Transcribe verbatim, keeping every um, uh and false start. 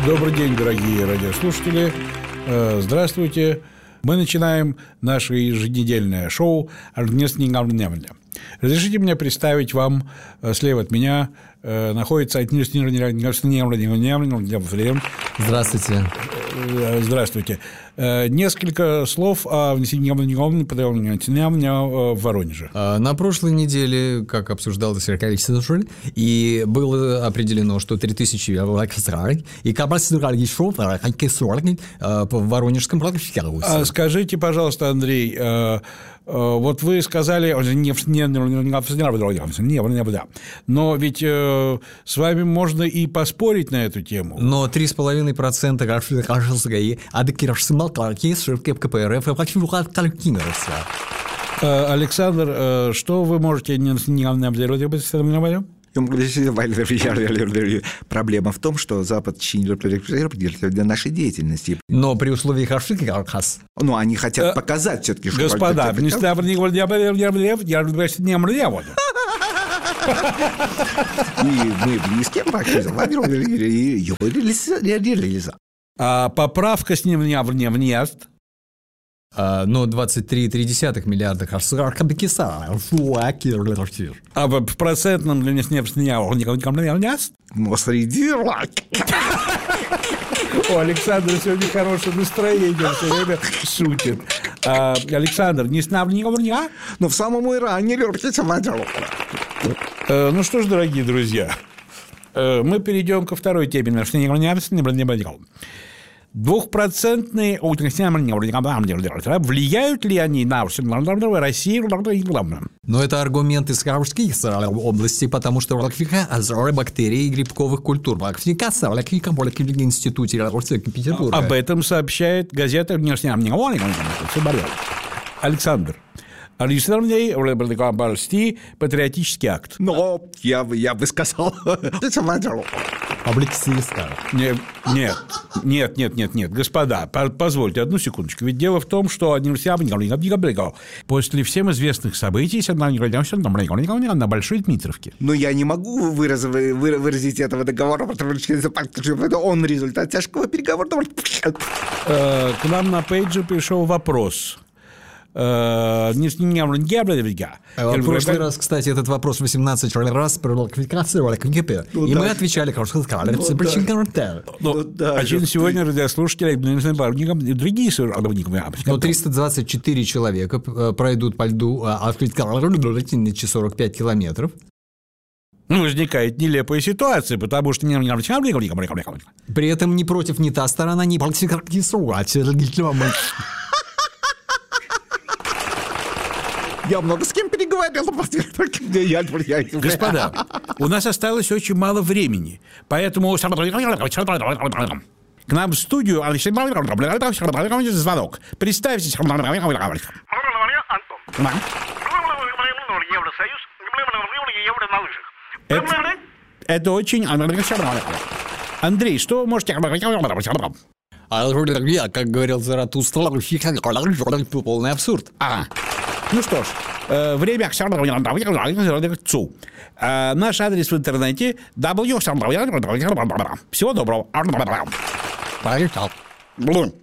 Добрый день, дорогие радиослушатели. Здравствуйте. Мы начинаем наше еженедельное шоу «Разрешите мне представить вам, слева от меня находится... Здравствуйте. Здравствуйте. Несколько слов о в Воронеже. На прошлой неделе, как обсуждалось количество, и было определено, что три тысячи и в Воронежском практике. Скажите, пожалуйста, Андрей, вот вы сказали, но ведь э, с вами можно и поспорить на эту тему. Но три с половиной процента Александр, что вы можете не... Проблема в том, что Запад для нашей деятельности. Но при условии... Ну, они хотят показать все-таки, что... Господа, мы близки. А поправка с ним внест. Но двадцать три целых три десятых миллиарда. А в процентном для них не внест? О, Александр сегодня хорошее настроение, все время шутит. А, Александр, не снабдил? Но в самом Иране. Ну что ж, дорогие друзья, мы перейдем ко второй теме. Двухпроцентные влияют ли они на Россию? Но это аргумент из Харьковской области, потому что бактерий и грибковых культур. Петербурга. Об этом сообщает газета Александр. Патриотический акт. Но я, я бы сказал... Нет, нет, нет, нет, нет, нет, господа, позвольте одну секундочку. Ведь дело в том, что после всем известных событий на Большой Дмитровке. Но я не могу выраз, выразить этого договора, потому что он результат тяжкого переговора. К нам на пейджи пришел вопрос. В прошлый раз, кстати, этот вопрос восемнадцать раз про квалификацию, и мы отвечали, как сказали, один сегодня радиослушатели другие но триста двадцать четыре человека пройдут по льду от сорок пять километров. Возникает нелепая ситуация, потому что... При этом ни против, ни та сторона, ни... Я много с кем переговорил. Господа, у нас осталось очень мало времени, поэтому к нам в студию звонок. Представьтесь. Это, это очень... Андрей, что вы можете... Как говорил Заратустра, полный абсурд. А, ну что ж, время... Наш адрес в интернете w. Всего доброго.